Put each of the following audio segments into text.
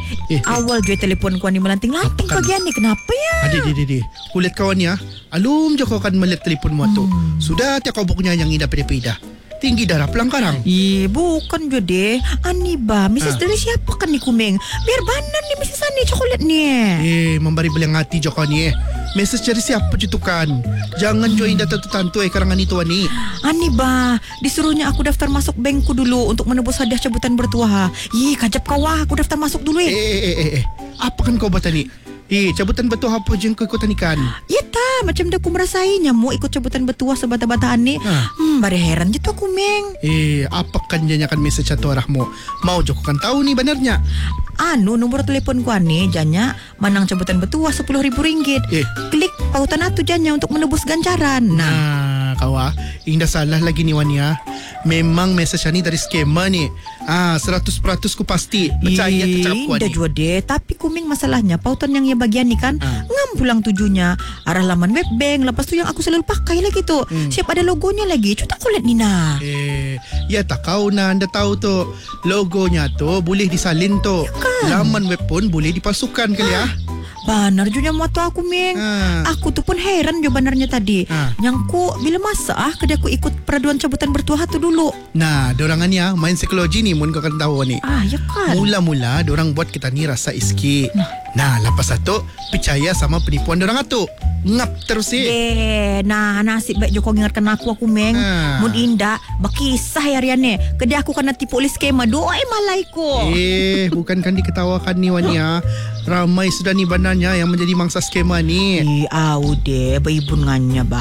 Awal je telefon kau ni melanting-lanting bagian ni. Kenapa ya? Adik. Kulit kawan ya. Alum je kau akan melihat telefon mu tu. Sudah tiap kau bukunya yang ida peda-peda. Tinggi darah pelangkarang. Bukan je deh. Ani ba, Mrs. Dari siapa kan ni kumeng? Biar banan ni Mrs. Ani coklat ni. Memberi belang hati je kau ni. Message dari siapa je tu kan? Jangan join data tu tantu karangan itu Ani. Ani ba, disuruhnya aku daftar masuk bankku dulu untuk menebus hadiah cabutan bertuah. Kajap kau aku daftar masuk dulu Apa kan kau buat ni? Cabutan bertuah apa je kau ikutan ikan? Macam dah aku merasainya mau ikut cabutan bertuah sebata-bataan ni. Bari heran je tu aku meng. Apa kan janya kan message atau arahmu? Mau je kan tahu ni benarnya. Nombor telefon ku ni janya manang cabutan bertuah RM10,000. Klik pautan atu janya untuk menebus ganjaran. Kawa, indah salah lagi ni Wania. Memang message ni dari skema ni. 100% ku pasti percaya kecap ku ni. Dah jua deh. Tapi kuming masalahnya pautan yang ia bagian ni kan ngam pulang tujunya arah laman web bank. Lepas tu yang aku selalu pakai lagi tu. Siap ada logonya lagi. Cuta aku lihat Nina. Ya tak kau anda tahu tu. Logonya tu boleh disalin tu. Laman web pun boleh dipalsukan kali ya. Banar juga matu aku meng. Aku tu pun heran jo banarnya tadi. Nyangku bila masa kedai aku ikut peraduan cabutan bertuah tu dulu. Dorangannya main psikologi ni mun kau akan tahu ni. Ya kan. Mula-mula dorang buat kita ni rasa iski. Lepas itu percaya sama penipuan dorang tu. Ngap terus nasib baik Joko ingatkan aku meng. Mun indah bakisah harian ni. Kedai aku kena tipu oleh skema. Doa malai ko. Bukan kan diketawakan ni Wania. Ramai sudah ni bananya yang menjadi mangsa skema ni. Deh baibungannya bah.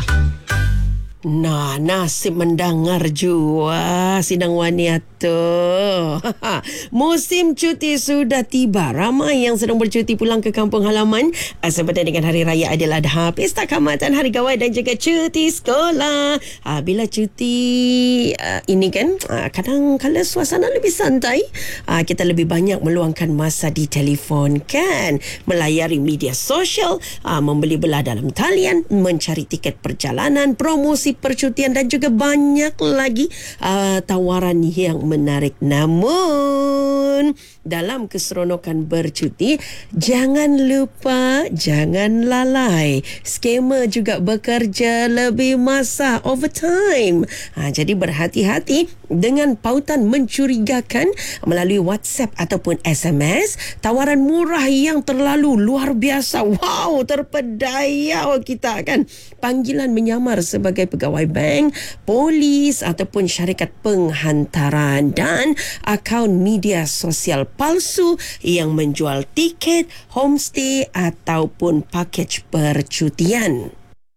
Nasib mendengar jua sidang Wania tu. Musim cuti sudah tiba. Ramai yang sedang bercuti pulang ke kampung halaman sempena dengan Hari Raya Aidiladha, Pesta Kaamatan, Hari Gawai dan juga cuti sekolah. Bila cuti ini kan kadang-kadang suasana lebih santai. Kita lebih banyak meluangkan masa di telefon kan, melayari media sosial, membeli belah dalam talian, mencari tiket perjalanan, promosi percutian dan juga banyak lagi tawaran yang menarik. Namun dalam keseronokan bercuti, jangan lupa, jangan lalai, skema juga bekerja lebih masa, overtime. Jadi berhati-hati dengan pautan mencurigakan melalui WhatsApp ataupun SMS. Tawaran murah yang terlalu luar biasa, wow, terpedaya kita kan. Panggilan menyamar sebagai pegawai bank, polis ataupun syarikat penghantaran, dan akaun media sosial palsu yang menjual tiket, homestay ataupun pakej percutian.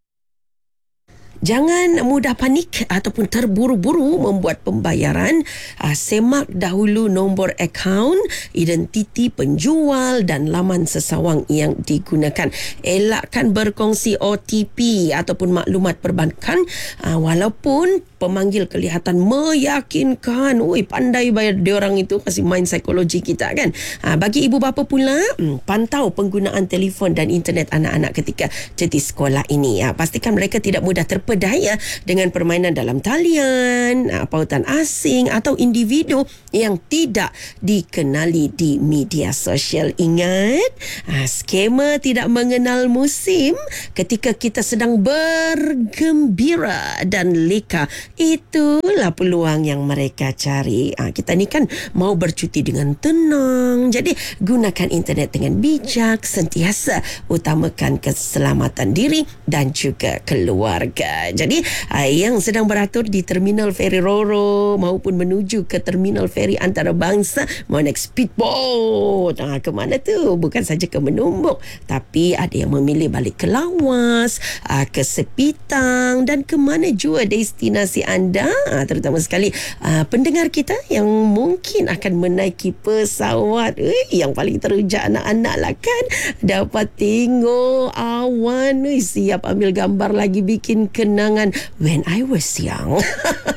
Jangan mudah panik ataupun terburu-buru membuat pembayaran. Semak dahulu nombor akaun, identiti penjual dan laman sesawang yang digunakan. Elakkan berkongsi OTP ataupun maklumat perbankan walaupun pemanggil kelihatan meyakinkan. Pandai bayar diorang itu, kasih main psikologi kita kan. Bagi ibu bapa pula, pantau penggunaan telefon dan internet anak-anak ketika cuti sekolah ini. Pastikan mereka tidak mudah terpedaya dengan permainan dalam talian, pautan asing atau individu yang tidak dikenali di media sosial. Ingat, skema tidak mengenal musim. Ketika kita sedang bergembira dan leka, itulah peluang yang mereka cari. Kita ni kan mau bercuti dengan tenang. Jadi gunakan internet dengan bijak. Sentiasa utamakan keselamatan diri dan juga keluarga. Jadi yang sedang beratur di Terminal Feri Roro maupun menuju ke Terminal Feri Antarabangsa, mau naik speedboat, ke mana tu? Bukan saja ke Menumbuk, tapi ada yang memilih balik ke Lawas, ke Sepitang dan ke mana jua destinasi anda. Terutama sekali pendengar kita yang mungkin akan menaiki pesawat. Yang paling teruja anak-anak lah kan, dapat tengok awan. Siap ambil gambar lagi, bikin kenangan when I was young.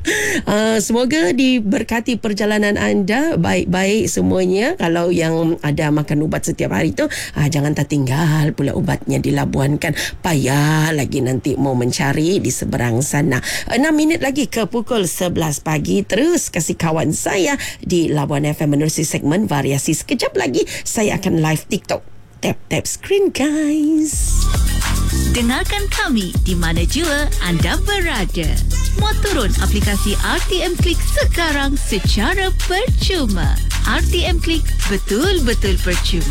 Semoga diberkati perjalanan anda, baik-baik semuanya. Kalau yang ada makan ubat setiap hari tu, jangan tertinggal pula ubatnya dilabuankan. Payah lagi nanti mau mencari di seberang sana. 6 minit lagi ke pukul 11 pagi. Terus kasih kawan saya di Labuan FM menerusi segmen variasi. Sekejap lagi saya akan live TikTok. Tap screen guys. Dengarkan kami di mana jua anda berada. Muat turun aplikasi RTM Klik sekarang secara percuma. RTM Klik betul-betul percuma.